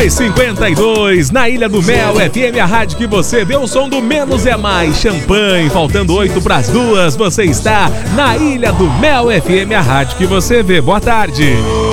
10h52, na Ilha do Mel, FM, a rádio que você vê, o som do Menos é Mais. Champanhe, faltando 8 para as 2, você está na Ilha do Mel, FM, a rádio que você vê. Boa tarde.